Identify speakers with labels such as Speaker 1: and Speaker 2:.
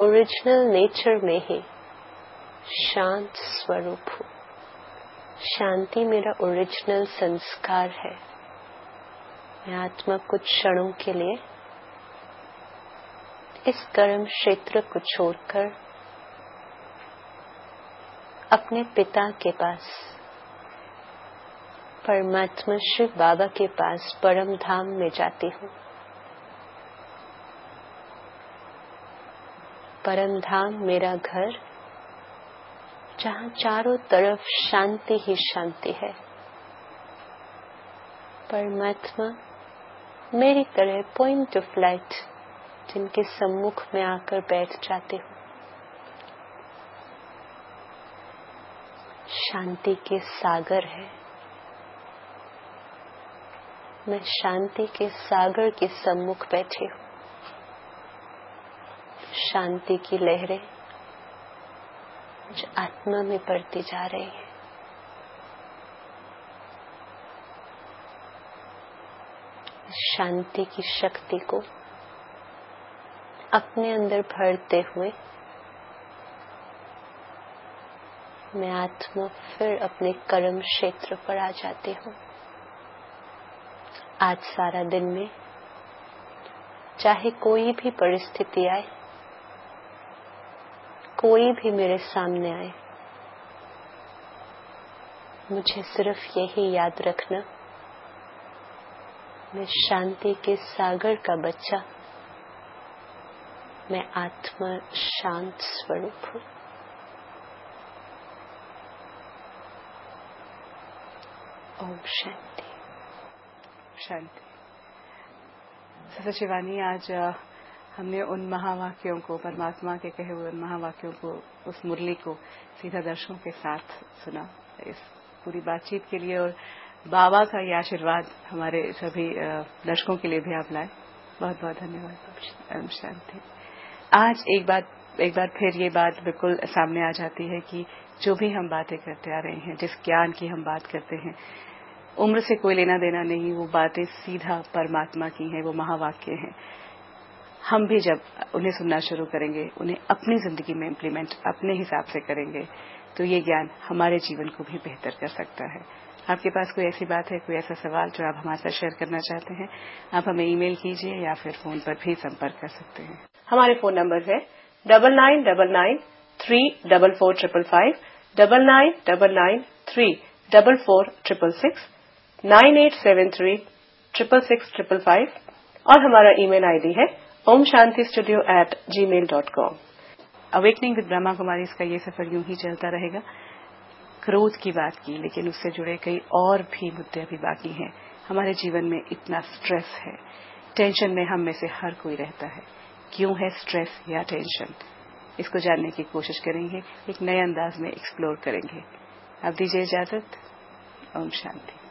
Speaker 1: Original nature में ही शांत स्वरूप हूँ। शांति मेरा ओरिजिनल संस्कार है। मैं आत्मा कुछ क्षणों के लिए इस कर्म क्षेत्र को छोड़कर अपने पिता के पास, परमात्मा शिव बाबा के पास परम धाम में जाती हूँ। परम धाम मेरा घर, जहाँ चारों तरफ शांति ही शांति है। परमात्मा मेरी तरह पॉइंट ऑफ लाइट जिनके सम्मुख में आकर बैठ जाती हूँ। शांति के सागर है। मैं शांति के सागर के सम्मुख बैठी हूँ। शांति की लहरें जो आत्मा में बढ़ती जा रही है। शांति की शक्ति को अपने अंदर भरते हुए मैं आत्मा फिर अपने कर्म क्षेत्र पर आ जाती हूँ। आज सारा दिन में चाहे कोई भी परिस्थिति आए, कोई भी मेरे सामने आए, मुझे सिर्फ यही याद रखना, मैं शांति के सागर का बच्चा, मैं आत्मा शांत स्वरूप हूँ। ओम शांति।
Speaker 2: शांति। सिस्टर शिवानी, आज हमने उन महावाक्यों को, परमात्मा के कहे हुए उन महावाक्यों को, उस मुरली को सीधा दर्शकों के साथ सुना। इस पूरी बातचीत के लिए और बाबा का ये आशीर्वाद हमारे सभी दर्शकों के लिए भी आप लाए, बहुत बहुत धन्यवाद। ओम शांति। आज एक बार फिर ये बात बिल्कुल सामने आ जाती है कि जो भी हम बातें करते आ रहे हैं, जिस ज्ञान की हम बात करते हैं, उम्र से कोई लेना देना नहीं। वो बातें सीधा परमात्मा की हैं, वो महावाक्य हैं। हम भी जब उन्हें सुनना शुरू करेंगे, उन्हें अपनी जिंदगी में इम्प्लीमेंट अपने हिसाब से करेंगे, तो ये ज्ञान हमारे जीवन को भी बेहतर कर सकता है। आपके पास कोई ऐसी बात है, कोई ऐसा सवाल जो आप हमारे साथ शेयर करना चाहते हैं, आप हमें ईमेल कीजिए या फिर फोन पर भी संपर्क कर सकते हैं। हमारे फोन नंबर है 9999344555, 9999344666, 9873666555 और हमारा ईमेल आईडी है omshantistudio@gmail.com। Awakening with Brahma Kumari, इसका ये सफर यूं ही चलता रहेगा। क्रोध की बात की, लेकिन उससे जुड़े कई और भी मुद्दे अभी बाकी हैं। हमारे जीवन में इतना स्ट्रेस है, टेंशन में हम में से हर कोई रहता है। क्यों है स्ट्रेस या टेंशन? इसको जानने की कोशिश करेंगे, एक नए अंदाज में एक्सप्लोर करेंगे। आप दीजिए इजाजत। ओम शांति।